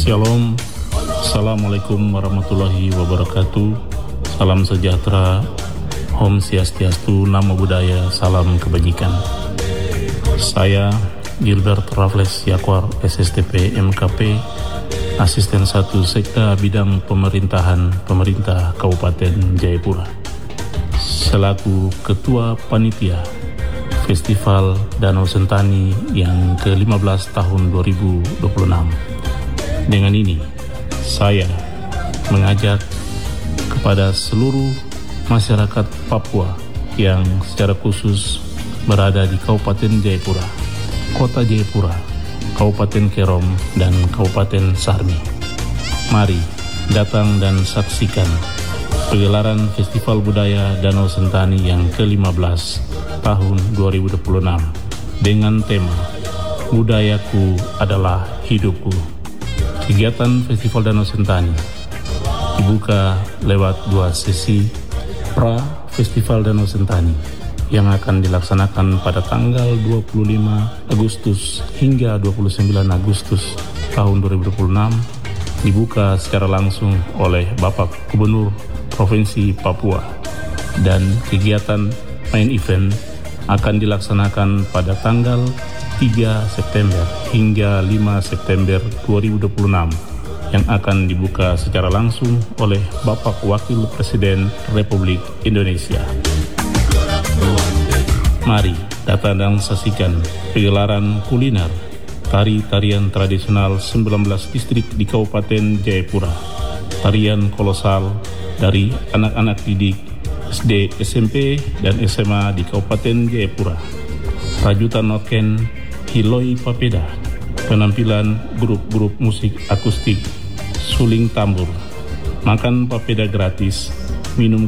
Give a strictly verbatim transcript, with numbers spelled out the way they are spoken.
Shalom, Assalamualaikum warahmatullahi wabarakatuh. Salam sejahtera, Om Swastiastu, Namo Buddhaya, salam kebajikan. Saya Gilbert Raffles Yakwar, S S T P M K P, Asisten satu Sekda Bidang Pemerintahan Pemerintah Kabupaten Jayapura, selaku Ketua Panitia Festival Danau Sentani yang ke lima belas tahun dua ribu dua puluh enam. Dengan ini, saya mengajak kepada seluruh masyarakat Papua yang secara khusus berada di Kabupaten Jayapura, Kota Jayapura, Kabupaten Kerom, dan Kabupaten Sarmi. Mari datang dan saksikan pegelaran Festival Budaya Danau Sentani yang ke lima belas tahun dua ribu dua puluh enam dengan tema Budayaku adalah Hidupku. Kegiatan Festival Danau Sentani dibuka lewat dua sesi pra Festival Danau Sentani yang akan dilaksanakan pada tanggal dua puluh lima Agustus hingga dua puluh sembilan Agustus tahun dua ribu dua puluh enam, dibuka secara langsung oleh Bapak Gubernur Provinsi Papua, dan kegiatan main event akan dilaksanakan pada tanggal tiga September hingga lima September dua ribu dua puluh enam yang akan dibuka secara langsung oleh Bapak Wakil Presiden Republik Indonesia. Mari datang dan saksikan pegelaran kuliner tari-tarian tradisional sembilan belas distrik di Kabupaten Jayapura, tarian kolosal dari anak-anak didik S D, S M P, dan S M A di Kabupaten Jayapura, rajutan noken Hiloi Papeda, penampilan grup-grup musik akustik, suling tambur, makan papeda gratis, minum